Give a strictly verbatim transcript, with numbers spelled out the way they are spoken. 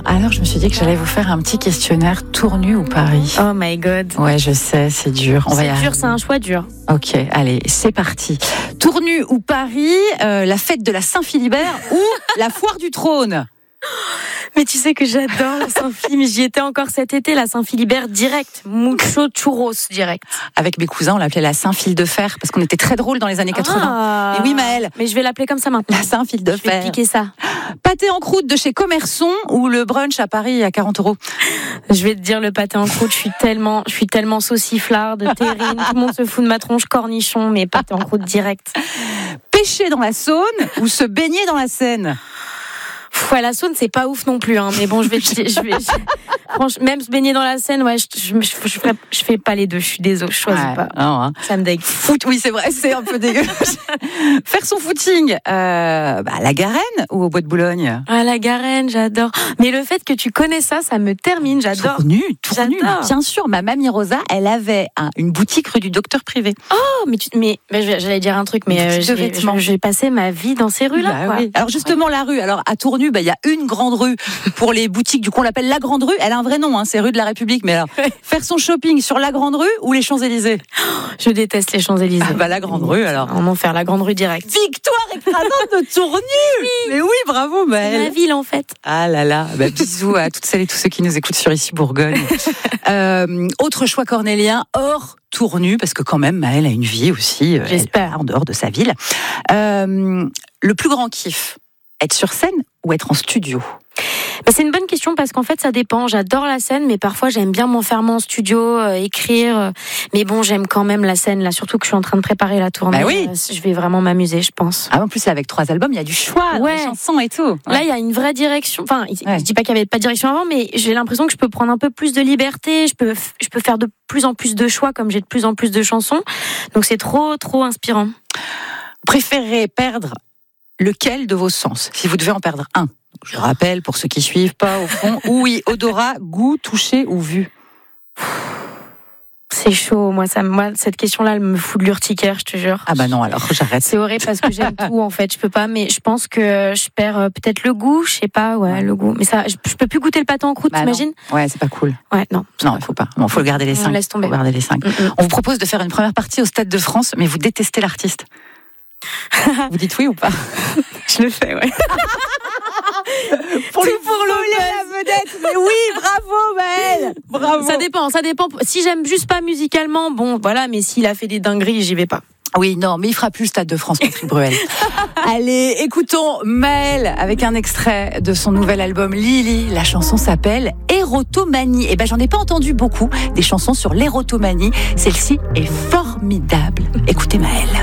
Alors je me suis dit que j'allais vous faire un petit questionnaire Tournu ou Paris. Oh my god. Ouais, je sais, c'est dur. On va y C'est dur, arriver. c'est un choix dur. Ok, allez, c'est parti. Tournu ou Paris, euh, la fête de la Saint-Philibert ou la foire du trône? Mais tu sais que j'adore la Saint-Philibert. J'y étais encore cet été, la Saint-Philibert direct. Mucho churros direct. Avec mes cousins, on l'appelait la Saint-Fil de Fer parce qu'on était très drôles dans les années quatre-vingts. Ah. Et oui, Maëlle. Mais je vais l'appeler comme ça maintenant. La Saint-Fil de Je vais Fer. piquer ça. Pâté en croûte de chez Commerçon ou le brunch à Paris à quarante euros? Je vais te dire le pâté en croûte. Je suis tellement, je suis tellement sauciflarde, terrine. Tout le monde se fout de ma tronche, cornichon, mais pâté en croûte direct. Pêcher dans la Saône ou se baigner dans la Seine? Pff, ouais, la Saône, c'est pas ouf non plus, hein. Mais bon, je vais, je, je vais, je, franchement, même se baigner dans la Seine, ouais, je, je, je, je, ferai, je fais pas les deux. Je suis désolée, je choisis Ouais, pas. non, hein. Ça me dégue. Foot, oui, c'est vrai, c'est un peu dégueu. Faire son footing euh, bah, à la Garenne ou au Bois de Boulogne? Ah, la Garenne, j'adore. Mais le fait que tu connais ça, ça me termine, j'adore. Tournu, tournu, J'adore. bien sûr. Ma mamie Rosa, elle avait un- une boutique rue du Docteur Privé. Oh, mais, tu, mais, mais j'allais dire un truc, mais Une euh, boutique de j'ai, vêtements. j'ai passé ma vie dans ces rues-là. Bah quoi. oui. Alors justement, la rue. Alors à Tournu, bah, il y a une grande rue pour les boutiques. Du coup, on l'appelle la Grande Rue. Elle a un vrai nom, hein, c'est rue de la République. Mais alors, faire son shopping sur la Grande Rue ou les Champs-Élysées? Je déteste les Champs-Élysées. Ah bah la Grande Rue alors. On en faire la Grande Rue direct. Victoire écrasante de Tournu. Mais oui, bravo C'est Maëlle. ma ville en fait. Ah là là, bah, bisous à toutes celles et tous ceux qui nous écoutent sur Ici Bourgogne. Euh, autre choix cornélien, hors Tournu, parce que quand même Maëlle a une vie aussi, euh, J'espère. elle, en dehors de sa ville. Euh, le plus grand kiff, être sur scène ou être en studio? Mais c'est une bonne question parce qu'en fait ça dépend. J'adore la scène, mais parfois j'aime bien m'enfermer en studio, euh, écrire. euh, Mais bon, j'aime quand même la scène là, surtout que je suis en train de préparer la tournée. Bah oui. Euh, Je vais vraiment m'amuser, je pense. Ah, en plus, là, avec trois albums, il y a du choix, Ouais. des chansons et tout. Là, il y a une vraie direction. Enfin, Ouais. je dis pas qu'il y avait pas de direction avant, mais j'ai l'impression que je peux prendre un peu plus de liberté. Je peux, je peux faire de plus en plus de choix, comme j'ai de plus en plus de chansons. Donc c'est trop, trop inspirant. Préférez perdre lequel de vos sens, si vous devez en perdre un? Je rappelle, pour ceux qui suivent pas, au fond, oui, odorat, goût, toucher ou vue. C'est chaud. Moi, ça, moi, cette question-là, elle me fout de l'urticaire, je te jure. Ah bah non, alors j'arrête. C'est horrible parce que j'aime tout en fait. Je peux pas, mais je pense que je perds euh, peut-être le goût. Je sais pas, ouais, le goût. Mais ça, je, je peux plus goûter le pâté en croûte, Bah non. t'imagines? Ouais, c'est pas cool. Ouais, non. Non, il faut pas. Bon, faut garder les On cinq. laisse tomber. Faut garder les cinq. Mm-mm. On vous propose de faire une première partie au Stade de France, mais vous détestez l'artiste. Vous dites oui ou pas? Je le fais, ouais. Pour le pour la vedette. Mais oui, bravo Maëlle. Bravo. Ça dépend, ça dépend. Si j'aime juste pas musicalement, bon, voilà. Mais s'il a fait des dingueries, j'y vais pas. Oui, non, mais il fera plus le Stade de France, Patrick Bruel. Allez, écoutons Maëlle avec un extrait de son nouvel album Lily. La chanson s'appelle Érotomanie. Eh ben, j'en ai pas entendu beaucoup des chansons sur l'érotomanie. Celle-ci est formidable. Écoutez Maëlle.